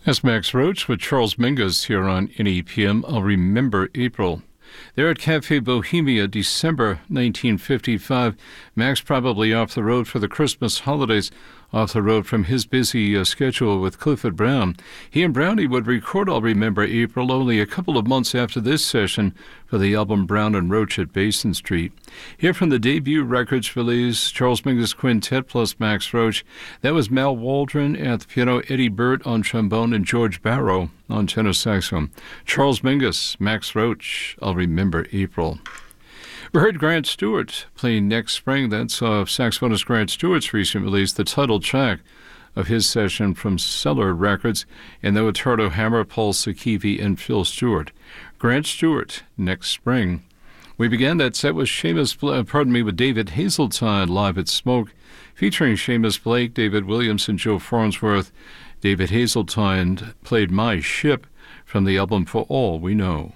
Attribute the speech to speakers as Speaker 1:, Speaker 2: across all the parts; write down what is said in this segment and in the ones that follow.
Speaker 1: That's Max Roach with Charles Mingus here on NEPM. I'll remember April. There at Cafe Bohemia, December 1955. Max probably off the road for the Christmas holidays, off the road from his busy schedule with Clifford Brown. He and Brownie would record I'll Remember April only a couple of months after this session for the album Brown and Roach at Basin Street. Here from the debut records release, Charles Mingus Quintet plus Max Roach. That was Mal Waldron at the piano, Eddie Burt on trombone, and George Barrow on tenor saxophone. Charles Mingus, Max Roach, I'll Remember April. We heard Grant Stewart playing Next Spring. That's saxophonist Grant Stewart's recent release, the title track of his session from Cellar Records, and that with Tardo Hammer, Paul Sakivi, and Phil Stewart. Grant Stewart, Next Spring. We began that set with with David Hazeltine live at Smoke, featuring Seamus Blake, David Williams, and Joe Farnsworth. David Hazeltine played My Ship from the album For All We Know.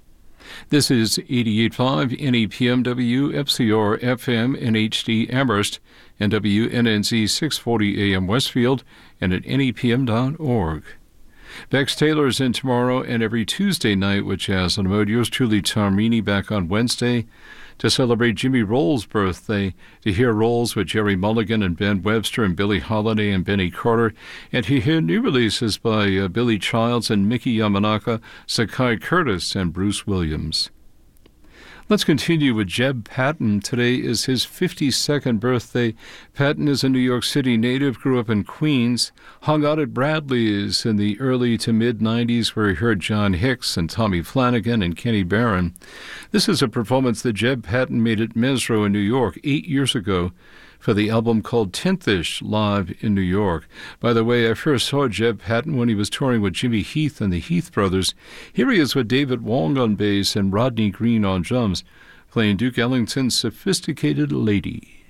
Speaker 1: This is 88.5 NEPM WFCR FM NHD Amherst and WNNZ 640 AM Westfield and at NEPM.org. Bex Taylor is in tomorrow and every Tuesday night with Jazz on the Mode. Yours truly, Tom Meany, back on Wednesday to celebrate Jimmy Rolls' birthday, to hear Rolls with Jerry Mulligan and Ben Webster and Billie Holiday and Benny Carter, and to hear new releases by Billy Childs and Mickey Yamanaka, Sakai Curtis, and Bruce Williams. Let's continue with Jeb Patton. Today is his 52nd birthday. Patton is a New York City native, grew up in Queens, hung out at Bradley's in the early to mid-90s where he heard John Hicks and Tommy Flanagan and Kenny Barron. This is a performance that Jeb Patton made at Mesro in New York 8 years ago for the album called Tenth-ish live in New York. By the way, I first saw Jeb Patton when he was touring with Jimmy Heath and the Heath Brothers. Here he is with David Wong on bass and Rodney Green on drums, playing Duke Ellington's Sophisticated Lady.